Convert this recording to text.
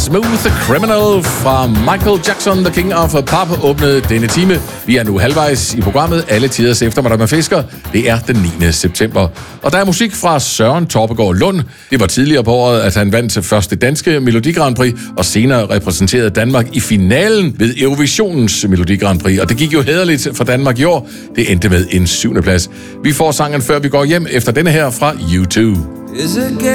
Smooth Criminal fra Michael Jackson, The King of Pop, åbnede denne time. Vi er nu halvvejs i programmet. Alle tiders eftermiddag med fisker. Det er den 9. september. Og der er musik fra Søren Torpegaard Lund. Det var tidligere på året, at han vandt til første danske Melodi Grand Prix, og senere repræsenterede Danmark i finalen ved Eurovisionens Melodi Grand Prix. Og det gik jo hæderligt for Danmark i år. Det endte med en 7. plads. Vi får sangen, før vi går hjem, efter denne her fra U2.